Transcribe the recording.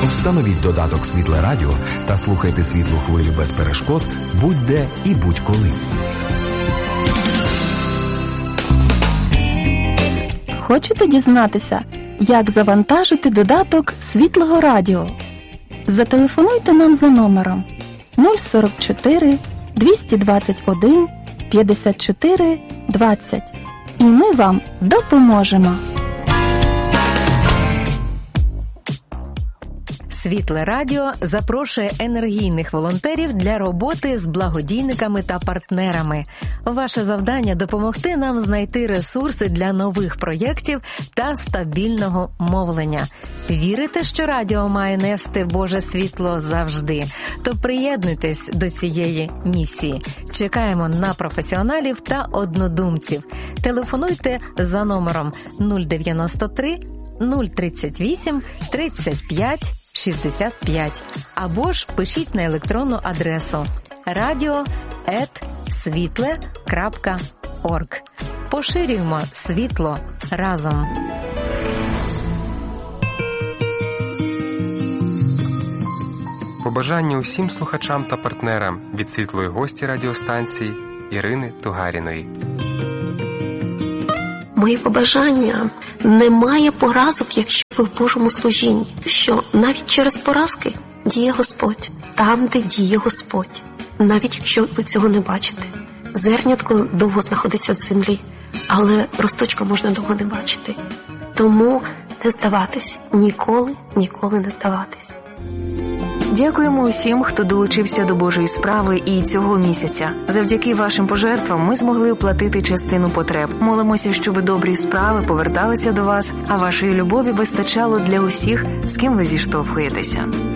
Встановіть додаток «Світле Радіо» та слухайте світлу хвилю без перешкод будь-де і будь-коли. Хочете дізнатися, як завантажити додаток «Світлого Радіо»? Зателефонуйте нам за номером 044 221 54 20 і ми вам допоможемо. Світле Радіо запрошує енергійних волонтерів для роботи з благодійниками та партнерами. Ваше завдання – допомогти нам знайти ресурси для нових проєктів та стабільного мовлення. Вірите, що радіо має нести Боже світло завжди? То приєднуйтесь до цієї місії. Чекаємо на професіоналів та однодумців. Телефонуйте за номером 093 038 35 65 або ж пишіть на електронну адресу radio@svitle.org. Поширюємо світло разом. Побажання усім слухачам та партнерам від світлої гості радіостанції Ірини Тугаріної. Моє побажання – немає поразок, якщо ви в Божому служінні. Що навіть через поразки діє Господь. Там, де діє Господь. Навіть якщо ви цього не бачите. Зернятко довго знаходиться в землі, але росточка можна довго не бачити. Тому не здаватись. Ніколи не здаватись. Дякуємо усім, хто долучився до Божої справи і цього місяця. Завдяки вашим пожертвам ми змогли оплатити частину потреб. Молимося, щоб добрі справи поверталися до вас, а вашої любові вистачало для усіх, з ким ви зіштовхуєтеся.